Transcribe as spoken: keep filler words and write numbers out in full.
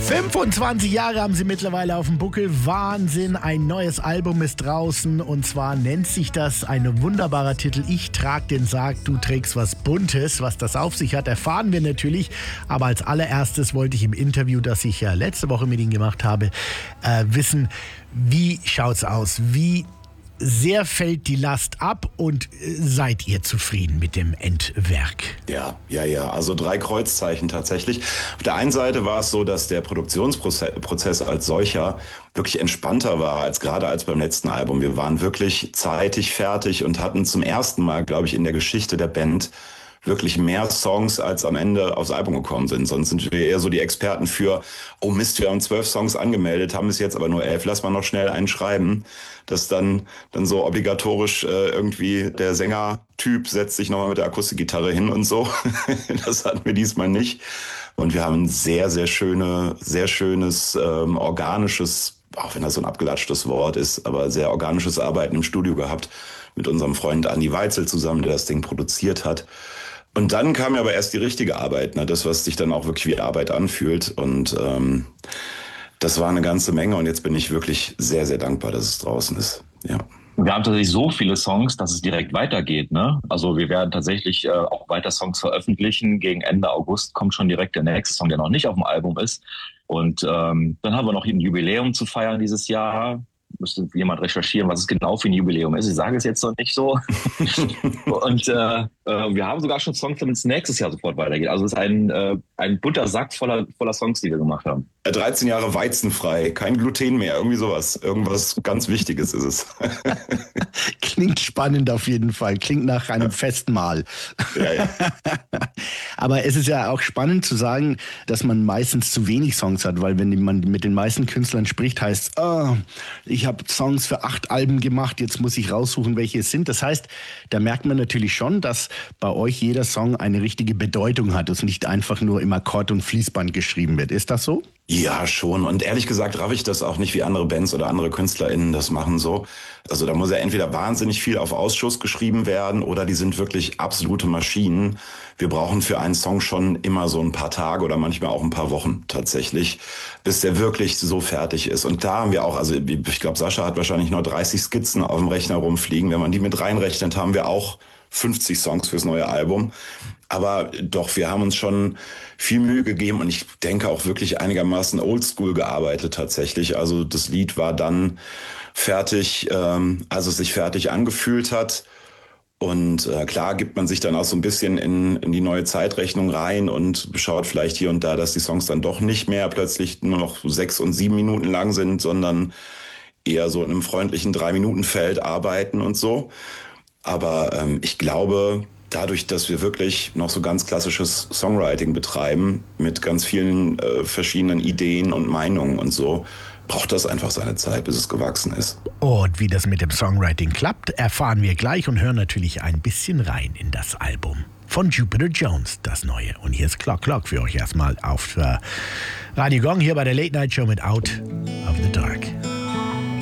fünfundzwanzig Jahre haben sie mittlerweile auf dem Buckel. Wahnsinn, ein neues Album ist draußen und zwar nennt sich das, ein wunderbarer Titel, Ich trag den Sarg, du trägst was Buntes. Was das auf sich hat, erfahren wir natürlich. Aber als allererstes wollte ich im Interview, das ich ja letzte Woche mit Ihnen gemacht habe, äh, wissen, wie schaut's aus? Wie sehr fällt die Last ab und seid ihr zufrieden mit dem Endwerk? Ja, ja, ja. Also drei Kreuzzeichen tatsächlich. Auf der einen Seite war es so, dass der Produktionsprozess als solcher wirklich entspannter war als gerade als beim letzten Album. Wir waren wirklich zeitig fertig und hatten zum ersten Mal, glaube ich, in der Geschichte der Band wirklich mehr Songs, als am Ende aufs Album gekommen sind. Sonst sind wir eher so die Experten für, oh Mist, wir haben zwölf Songs angemeldet, haben bis jetzt aber nur elf, lass mal noch schnell einen schreiben. Dass dann dann so obligatorisch äh, irgendwie der Sängertyp setzt sich nochmal mit der Akustikgitarre hin und so. Das hatten wir diesmal nicht. Und wir haben ein sehr, sehr schöne, sehr schönes, ähm, organisches, auch wenn das so ein abgelatschtes Wort ist, aber sehr organisches Arbeiten im Studio gehabt mit unserem Freund Andi Weitzel zusammen, der das Ding produziert hat. Und dann kam ja aber erst die richtige Arbeit, ne? Das, was sich dann auch wirklich wie Arbeit anfühlt. Und ähm, das war eine ganze Menge und jetzt bin ich wirklich sehr, sehr dankbar, dass es draußen ist. Ja. Wir haben tatsächlich so viele Songs, dass es direkt weitergeht, ne? Also wir werden tatsächlich äh, auch weiter Songs veröffentlichen. Gegen Ende August kommt schon direkt der nächste Song, der noch nicht auf dem Album ist. Und ähm, dann haben wir noch ein Jubiläum zu feiern dieses Jahr. Müsste jemand recherchieren, was es genau für ein Jubiläum ist. Ich sage es jetzt noch nicht so. Und äh, äh, wir haben sogar schon Songs, damit es nächstes Jahr sofort weitergeht. Also es ist ein, äh, ein bunter Sack voller, voller Songs, die wir gemacht haben. dreizehn Jahre weizenfrei, kein Gluten mehr, irgendwie sowas. Irgendwas ganz Wichtiges ist es. Klingt spannend auf jeden Fall. Klingt nach einem Festmahl. Ja, ja. Aber es ist ja auch spannend zu sagen, dass man meistens zu wenig Songs hat, weil wenn man mit den meisten Künstlern spricht, heißt es, oh, ich habe Songs für acht Alben gemacht, jetzt muss ich raussuchen, welche es sind. Das heißt, da merkt man natürlich schon, dass bei euch jeder Song eine richtige Bedeutung hat und nicht einfach nur im Akkord und Fließband geschrieben wird. Ist das so? Ja, schon. Und ehrlich gesagt raff ich das auch nicht, wie andere Bands oder andere KünstlerInnen das machen so. Also da muss ja entweder wahnsinnig viel auf Ausschuss geschrieben werden oder die sind wirklich absolute Maschinen. Wir brauchen für einen Song schon immer so ein paar Tage oder manchmal auch ein paar Wochen tatsächlich, bis der wirklich so fertig ist. Und da haben wir auch, also ich glaube, Sascha hat wahrscheinlich noch dreißig Skizzen auf dem Rechner rumfliegen. Wenn man die mit reinrechnet, haben wir auch fünfzig Songs fürs neue Album. Aber doch, wir haben uns schon viel Mühe gegeben und ich denke auch wirklich einigermaßen oldschool gearbeitet tatsächlich. Also das Lied war dann fertig, ähm, als es sich fertig angefühlt hat. Und äh, klar gibt man sich dann auch so ein bisschen in, in die neue Zeitrechnung rein und schaut vielleicht hier und da, dass die Songs dann doch nicht mehr plötzlich nur noch sechs und sieben Minuten lang sind, sondern eher so in einem freundlichen Drei-Minuten-Feld arbeiten und so. Aber ähm, ich glaube, dadurch, dass wir wirklich noch so ganz klassisches Songwriting betreiben, mit ganz vielen äh, verschiedenen Ideen und Meinungen und so, braucht das einfach seine Zeit, bis es gewachsen ist. Und wie das mit dem Songwriting klappt, erfahren wir gleich und hören natürlich ein bisschen rein in das Album von Jupiter Jones, das neue. Und hier ist Clock Clock für euch erstmal auf äh, Radio Gong, hier bei der Late Night Show mit Out of the Dark.